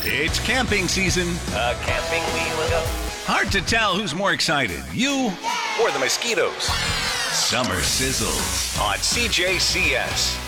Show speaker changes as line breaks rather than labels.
It's camping season.
Camping we will go.
Hard to tell who's more excited, you
Or the mosquitoes.
Summer Sizzles
On CJCS.